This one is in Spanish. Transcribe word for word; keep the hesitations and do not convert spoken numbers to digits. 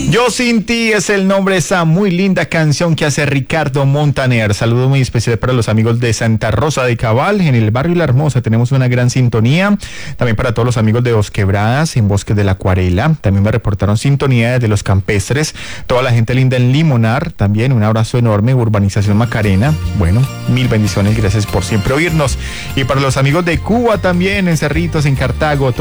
Yo sin ti es el nombre de esa muy linda canción que hace Ricardo Montaner. Saludo muy especial para los amigos de Santa Rosa de Cabal, en el barrio La Hermosa. Tenemos una gran sintonía. También para todos los amigos de Dos Quebradas, en Bosques de la Acuarela. También me reportaron sintonía desde Los Campestres. Toda la gente linda en Limonar. También un abrazo enorme. Urbanización Macarena. Bueno, mil bendiciones. Gracias por siempre oírnos. Y para los amigos de Cuba también, en Cerritos, en Cartago.